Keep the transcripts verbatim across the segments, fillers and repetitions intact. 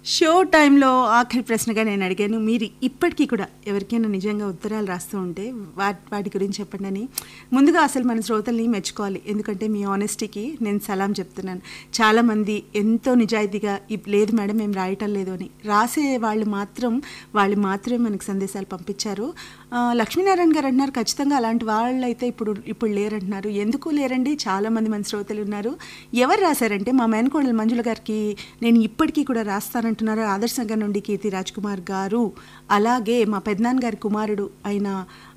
Show టైంలో ఆఖరి ప్రశ్నగా నేను అడిగాను, మీరు ఇప్పటికీ కూడా ఎవరికైనా నిజంగా ఉత్తరాలు రాస్తూ ఉంటే వాటి వాటి గురించి చెప్పండి అని. ముందుగా అసలు మన శ్రోతల్ని మెచ్చుకోవాలి, ఎందుకంటే మీ ఆనెస్టీకి నేను సలాం చెప్తున్నాను. చాలామంది ఎంతో నిజాయితీగా ఇప్ లేదు మేడం మేము రాయటం లేదు అని రాసే వాళ్ళు మాత్రం వాళ్ళు మాత్రమే మనకు సందేశాలు పంపించారు. లక్ష్మీనారాయణ గారు అంటున్నారు ఖచ్చితంగా అలాంటి వాళ్ళు అయితే ఇప్పుడు ఇప్పుడు లేరంటున్నారు. ఎందుకు లేరండి, చాలామంది మన శ్రోతలు ఉన్నారు. ఎవరు రాశారంటే మా మేనకోడలు మంజుల గారికి నేను ఇప్పటికీ కూడా రాస్తానంటున్నారు ఆదర్శంగా నుండి కీర్తి రాజ్ కుమార్ గారు. అలాగే మా పెద్దనాన్న గారి కుమారుడు అయిన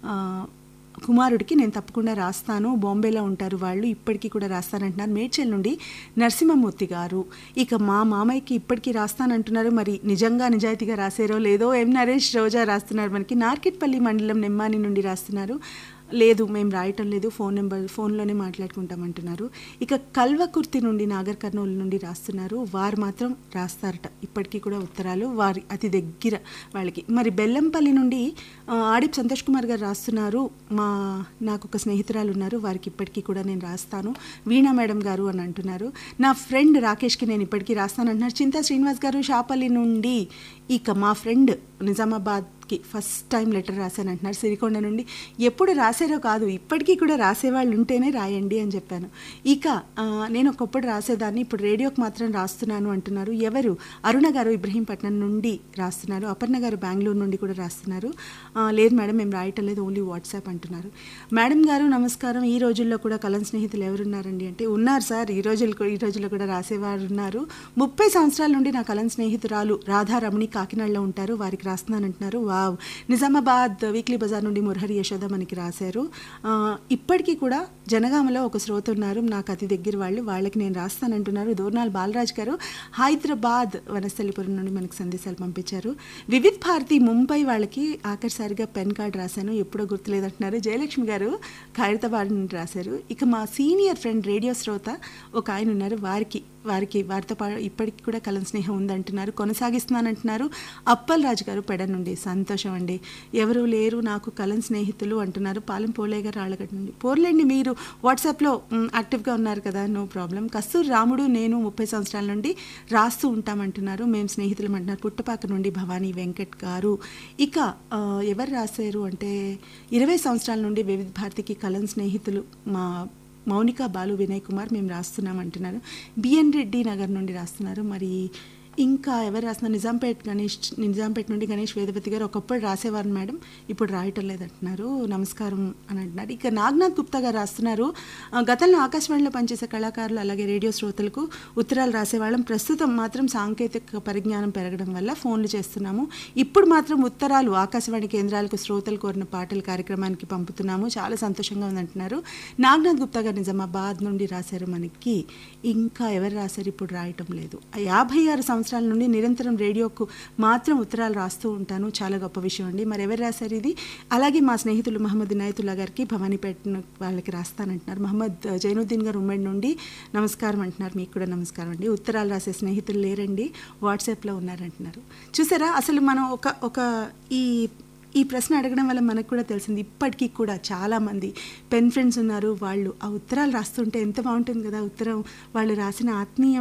కుమారుడికి నేను తప్పకుండా రాస్తాను, బాంబేలో ఉంటారు వాళ్ళు, ఇప్పటికీ కూడా రాస్తానంటున్నారు మేడ్చల్ నుండి నరసింహమూర్తి గారు. ఇక మా మామయ్యకి ఇప్పటికీ రాస్తానంటున్నారు, మరి నిజంగా నిజాయితీగా రాసారో లేదో. ఎం నరేష్ రోజా రాస్తున్నారు మనకి నార్కెట్పల్లి మండలం నెమ్మాని నుండి రాస్తున్నారు, లేదు మేము రాయటం లేదు, ఫోన్ నెంబర్ ఫోన్లోనే మాట్లాడుకుంటామంటున్నారు. ఇక కల్వకుర్తి నుండి నాగర్ కర్నూలు నుండి రాస్తున్నారు, వారు మాత్రం రాస్తారట ఇప్పటికీ కూడా ఉత్తరాలు, వారి అతి దగ్గర వాళ్ళకి. మరి బెల్లంపల్లి నుండి ఆడిప్ సంతోష్ కుమార్ గారు రాస్తున్నారు, మా నాకు ఒక స్నేహితురాలు ఉన్నారు, వారికి ఇప్పటికీ కూడా నేను రాస్తాను వీణా మేడం గారు అని అంటున్నారు. నా ఫ్రెండ్ రాకేష్కి నేను ఇప్పటికీ రాస్తాను అంటున్నారు చింతా శ్రీనివాస్ గారు షాపల్లి నుండి. ఇక మా friend నిజామాబాద్కి first time letter రాశానంటున్నారు Sirikonda నుండి. ఎప్పుడు రాశారో కాదు, ఇప్పటికీ కూడా రాసేవాళ్ళు ఉంటేనే రాయండి అని చెప్పాను. ఇక నేను ఒకప్పుడు రాసేదాన్ని, ఇప్పుడు రేడియోకి మాత్రం రాస్తున్నాను అంటున్నారు. ఎవరు? అరుణ గారు ఇబ్రహీంపట్నం నుండి రాస్తున్నారు. అపర్ణ గారు బెంగళూరు నుండి కూడా రాస్తున్నారు, లేదు మేడం మేము రాయటం లేదు, ఓన్లీ వాట్సాప్ అంటున్నారు. మేడం గారు నమస్కారం, ఈ రోజుల్లో కూడా కలం స్నేహితులు ఎవరున్నారండి అంటే ఉన్నారు సార్, ఈ రోజుల్లో ఈ రోజుల్లో కూడా రాసేవారు ఉన్నారు. ముప్పై సంవత్సరాల నుండి నా కలం స్నేహితురాలు రాధారమణి కాకినాడలో ఉంటారు, వారికి రాస్తున్నానంటున్నారు. వావ్. నిజామాబాద్ వీక్లీ బజార్ నుండి మురహరి యశోద మనకి రాశారు. ఇప్పటికీ కూడా జనగామలో ఒక శ్రోత ఉన్నారు నాకు అతి దగ్గర వాళ్ళు, వాళ్ళకి నేను రాస్తానంటున్నారు. దోర్నాల్ బాలరాజ్ గారు హైదరాబాద్ వనస్థలిపురం నుండి మనకి సందేశాలు పంపించారు. వివిధ్ భారతి ముంబై వాళ్ళకి ఆఖరిసారిగా పెన్ కార్డ్ రాశాను, ఎప్పుడో గుర్తులేదంటున్నారు. జయలక్ష్మి గారు ఖైరతాబాద్ నుండి రాశారు. ఇక మా సీనియర్ ఫ్రెండ్ రేడియో శ్రోత ఒక ఆయన ఉన్నారు, వారికి వారికి వారితో పాటు ఇప్పటికి కూడా కలం స్నేహం ఉందంటున్నారు, కొనసాగిస్తున్నానంటున్నారు. అప్పల్ రాజు గారు పెడ నుండి సంతోషం అండి, ఎవరు లేరు నాకు కలం స్నేహితులు అంటున్నారు. పాలెం పోలే గారు రాళ్ళగడ్డ నుండి. పోర్లేండి మీరు వాట్సాప్లో యాక్టివ్గా ఉన్నారు కదా, నో ప్రాబ్లం. కస్తూరి రాముడు నేను ముప్పై సంవత్సరాల నుండి రాస్తూ ఉంటామంటున్నారు, మేము స్నేహితులం అంటున్నారు. పుట్టపాక నుండి భవానీ వెంకట్ గారు. ఇక ఎవరు రాశారు అంటే ఇరవై సంవత్సరాల నుండి వివిధ భారతికి కలం స్నేహితులు మా మౌనిక బాలు వినయ్ కుమార్ మేము రాస్తున్నాం అంటున్నారు. బిఎన్ రెడ్డి నగర్ నుండి రాస్తున్నారు. మరి ఇంకా ఎవరు రాస్తున్నారు? నిజాంపేట్ గణేష్ నిజాంపేట్ నుండి గణేష్ వేదపతి గారు ఒకప్పుడు రాసేవారు మేడం, ఇప్పుడు రాయటం లేదంటున్నారు, నమస్కారం అని అంటున్నారు. ఇక నాగనాథ్ గుప్తా గారు రాస్తున్నారు, గతంలో ఆకాశవాణిలో పనిచేసే కళాకారులు అలాగే రేడియో శ్రోతలకు ఉత్తరాలు రాసేవాళ్ళం, ప్రస్తుతం మాత్రం సాంకేతిక పరిజ్ఞానం పెరగడం వల్ల ఫోన్లు చేస్తున్నాము, ఇప్పుడు మాత్రం ఉత్తరాలు ఆకాశవాణి కేంద్రాలకు శ్రోతలు కోరిన పాటల కార్యక్రమానికి పంపుతున్నాము, చాలా సంతోషంగా ఉందంటున్నారు. నాగనాథ్ గుప్తా గారు నిజామాబాద్ నుండి రాశారు మనకి. ఇంకా ఎవరు రాశారు ఇప్పుడు రాయటం లేదు. యాభై ఆరు సంవత్సరాల నుండి నిరంతరం రేడియోకు మాత్రం ఉత్తరాలు రాస్తూ ఉంటాను, చాలా గొప్ప విషయం అండి. మరి ఎవరు రాశారు ఇది? అలాగే మా స్నేహితులు మహమ్మద్ ఇనాయతుల్లా గారికి భవానీపేట వాళ్ళకి రాస్తానంటున్నారు. మహమ్మద్ జైనుద్దీన్ గారు ఉమ్మడి నుండి నమస్కారం అంటున్నారు, మీకు కూడా నమస్కారం అండి. ఉత్తరాలు రాసే స్నేహితులు లేరండి, వాట్సాప్లో ఉన్నారంటున్నారు. చూసారా, అసలు మనం ఒక ఒక ఈ ఈ ప్రశ్న అడగడం వల్ల మనకు కూడా తెలిసింది ఇప్పటికీ కూడా చాలామంది పెన్ ఫ్రెండ్స్ ఉన్నారు, వాళ్ళు ఆ ఉత్తరాలు రాస్తుంటే ఎంత బాగుంటుంది కదా, ఉత్తరం వాళ్ళు రాసిన ఆత్మీయ